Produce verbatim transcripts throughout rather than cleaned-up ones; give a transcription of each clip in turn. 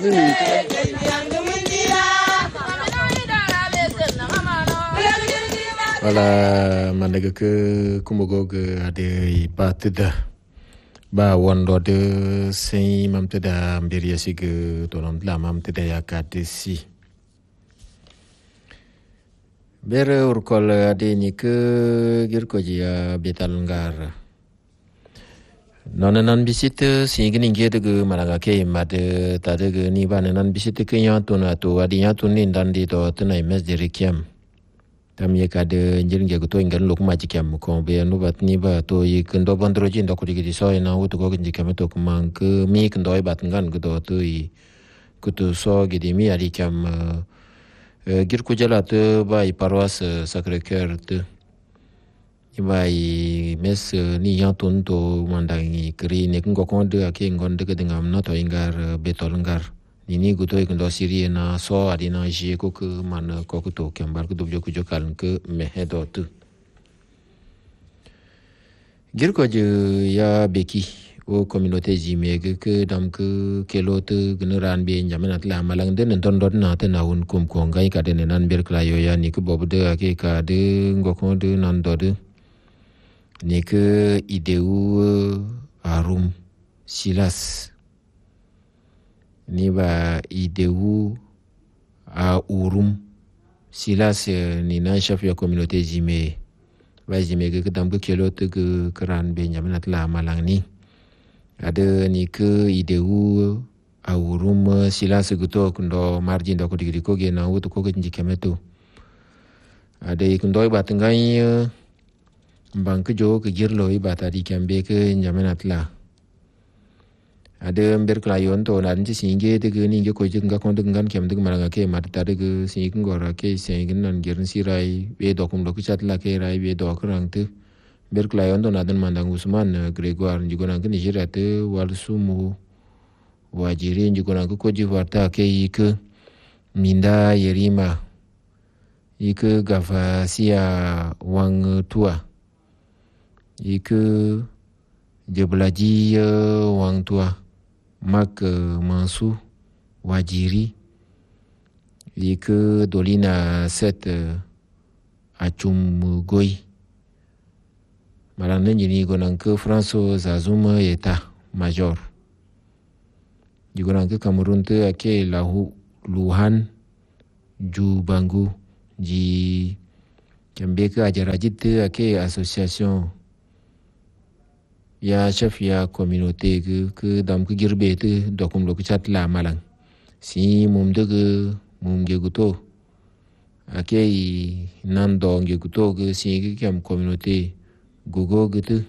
Wala mandaga ke kumogog ade batida ba wondo de sai mamtada mbiri sig tonom la mamtada yakati si bere urkol ade ni ke girko jia betal ngar nonanan bisit singin ngede ge malaga ke made tade ge ni banan bisit ke yantun atu adi yantun ni ndandi to tnai mes de rikiam tam ye kade njin ge to ngal lok ma jikiam ko be no bat ni ba to yi kendo bandroji ndo ko digi so ina wuto ko jikiam to ko man ke mi kendo e bat ngan ge do to yi ko to so ge di mi ari kam gir ko jala to ba i paroisse Sacré Cœur te ba i mes ni yantun to mandangi kri ne ko ko de ake ngon de ge ngam no to ingar betol ngar ini guto ikndo siri na so adina je ko ke man ko ko to kembar ko dobjo ko jokal ke mehedo tu gir ko je ya beki o communauté jimege ke dam ke kelot gneran be njamanat la malang den don don na te na un kum ko ngai ka den nan ber kla yo ya ni ko bobu de ake ka de ngoko de nan do de ni ke ideu arum silas ni ba ideu a urum silas ni na chef ya communauté jime ba jime ke dam ke kelo te ke kran be nyamanat la malang ni ada ni ke ideu a urum silas guto kundo margin do ko digri ko ge na wuto ko ke njikemeto ada ikundo ba tengai bang ke jo ke girlo ba tadi kambe ke nyamanat la ada ber klayon to nan ci singe de ni nge ko jinga ko de ngan kem de mara ke mat ta de singe ngora ke singe nan gerin sirai be dokum do chat la ke rai be do krang te ber klayon to nan mandang Usman Gregoire njigo nan ke Nigeria te wal sumu wajiri njigo nan ko ji warta ke ik minda yerima ik gafa sia wang tua ik jeblaji wang tua Mak Mansu Wajiri Yike Dolina Set Achum Goy Malang njini gonang ke François Zazuma Eta Major Jigonang ke Cameroon te ake lahu Luhan Ju Bangu Ji Kembe ke ajarajit te ake association ya chef ya communauté ke ke dam ke girbe te dokum lo chat la malang si mum de ke mum ge guto ake nan do ge guto ke si ke kam communauté gogo gitu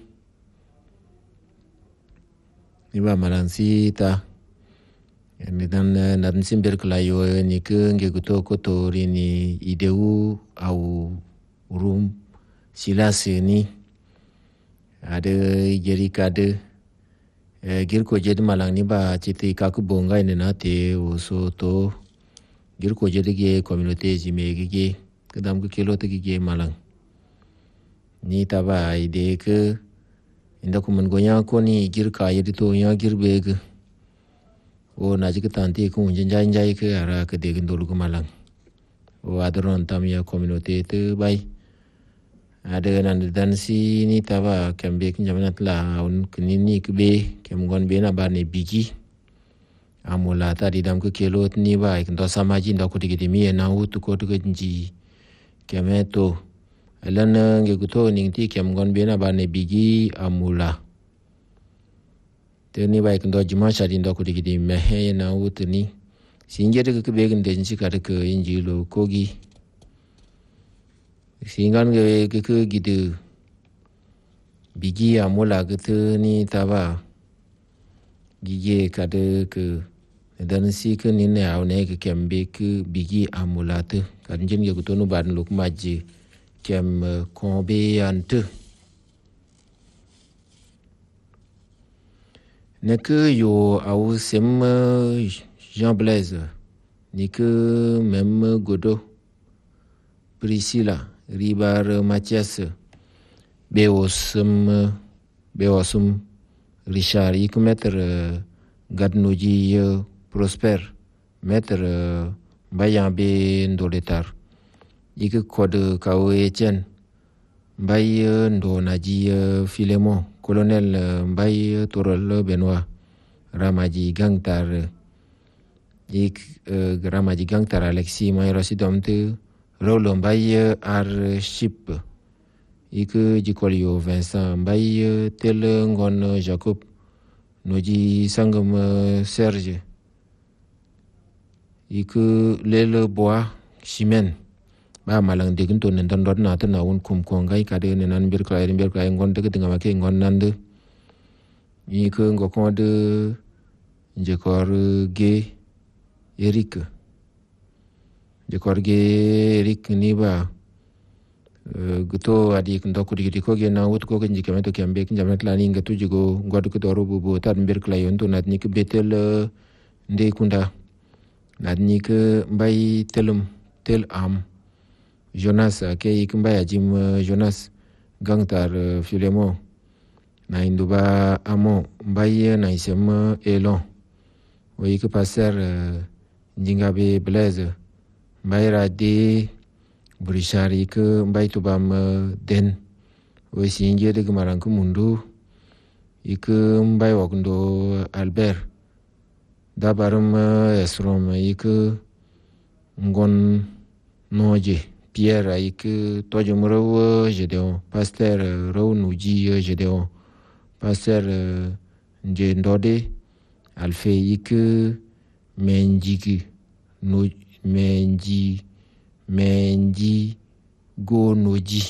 ni ba malang si ta ni dan nan simber klayo ni ke ge guto ko to rini ideu au rum silase ni ada jeri kade eh, gir ko jed malang ni ba chiti ka ku bonga ne na te o so to gir ko jed ge communauté ji me ge kedam ke kilo te ge malang ni ta ba ide ke inda ku man gonya ko ni gir ka yedi to ya gir be ge o na ji ke tanti ku njen jai jai ke ara ke de ndol ku malang o adron tam ya communauté te bai ada nan dan si ni taba kembe kinjamanat la un kinini kebe kem gon be na ba ne bigi amula ta di dam ke kelot ni ba indo samaji ndo ko digi mi na utu ko to nji kemeto elan nge guto ning ti kem gon be na ba ne bigi amula te ni ba indo jima sha di ndo ko digi me he na utu ni singe de ke be nge nji ka de ke inji lo kogi singan ge ke ke gitu bigi amula gitu ni taba gige kade ke dan si ke ni ne au ne ke kembe ke bigi amula te kan jin ge guto no ban luk maji kem kombe ante ne ke yo au sem Jean Blaise ni ke même godo Priscilla Ribar Mathias Beosum Beosum Richard Ikumeter Gadnoji Prosper maître uh, Mbayan be ndoletar ik code kawo Etienne Mbay uh, ndo naji uh, Filemon colonel uh, Mbay Torol Benoit Ramaji Gangtar ik uh, Ramaji Gangtar Alexis Mayro Sidomte Rolo Mbay Arship ik Jikolio Vincent Mbay Tel Ngon Jacob Noji Sangam Serge ik Lele Bois Chimène ba malang de gunto nen don na ta na won kum ko ngai ka de nan bir kla bir kla ngon de de ngama ke ngon nande ik ngo ko de je kor ge Eric je kor ge Eric ni ba guto adi ndo ko digi ko ge na wot ko ge ke meto kembe kin jamet la ni ngatu jigo ngod ko do bu bu tar bir kla yon to nat ni ke betel nde kunda nat ni ke mbay telum tel am Jonas ke ikimba ya jim Jonas Gangtar Filemon na induba amo mbaye na isem elon o ik passer njingabe Blaise mbayra de burishari ke mbay tubam den o sinje de gmaran ku mundu ik mbay wakndo Albert dabarum esrom ik ngon noje Pierre aik tojum raw Gedeon pasteur raw nuji Gedeon pasteur nje ndode alfe ik menjiki no menji menji go noji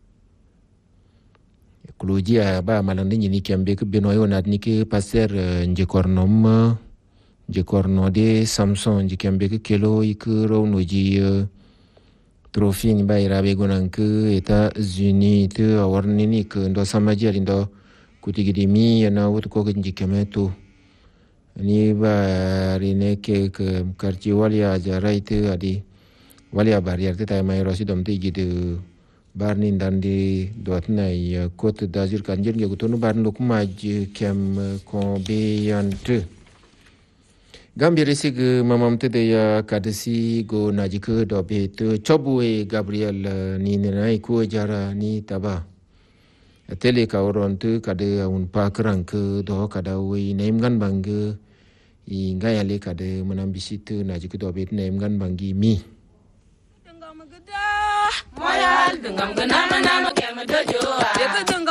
kloji ba malande ni kembe ke benoyo nat ni ke pasteur nje kornom nje kornode Samson nje kembe ke kelo ik raw noji trophée ni ba irabe gonan ke États-Unis te awarni ni ke ndo samaji ali ndo kutigidi mi na wut ko nji kemeto ni ba rine ke ke quartier walia jaraite adi walia barrière te tay may rosi dom te gide barni ndandi dot na ya Côte d'Azur kanjer nge gutonu barni lokuma kem ko be yante Gambia sig mamam te de ya kadasi go najike do be to chobue Gabriel ni nai ko jara ni taba tele ka oron te kade un pakran ke do kada we nem gan bang i ngaya le kade manam bisit najike do be nem gan bangi mi Moya dengam gana mana ma kema dojo